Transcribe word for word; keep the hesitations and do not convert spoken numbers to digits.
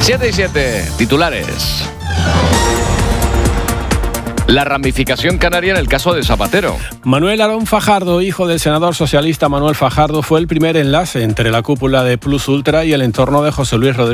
siete y siete, titulares. La ramificación canaria en el caso de Zapatero. Manuel Arón Fajardo, hijo del senador socialista Manuel Fajardo, fue el primer enlace entre la cúpula de Plus Ultra y el entorno de José Luis Rodríguez